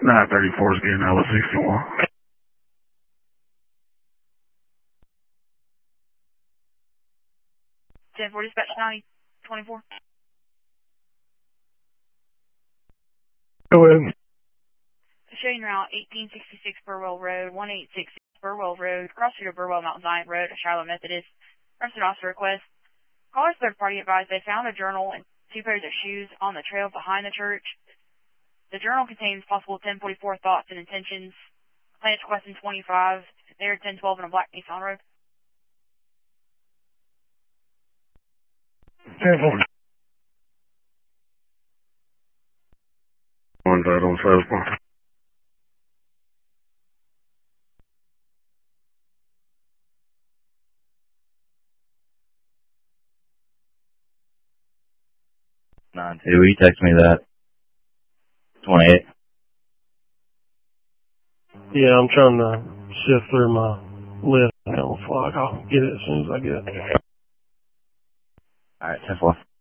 934 is getting out of 61. 1040 dispatch 9024. Go ahead. Showing route 1866 Burwell Road, 1866 Burwell Road, cross street of Burwell Mount Zion Road, Shiloh Methodist. Requested officer request. Caller's third party advised they found a journal and 2 pairs of shoes on the trail behind the church. The journal contains possible 1044 thoughts and intentions. Plaintiff's requesting 25. They're 1012 in a black Nissan Road. 1040. One died on Facebook. Will you text me that? 28. Yeah, I'm trying to sift through my list now, so I'll get it as soon as I get it. Alright, 10-4.